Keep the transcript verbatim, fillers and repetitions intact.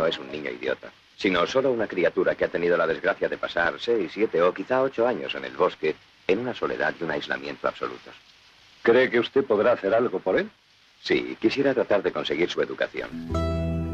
no es un niño idiota, sino solo una criatura que ha tenido la desgracia de pasar seis, siete o quizá ocho años en el bosque en una soledad y un aislamiento absolutos. ¿Cree que usted podrá hacer algo por él? Sí, quisiera tratar de conseguir su educación.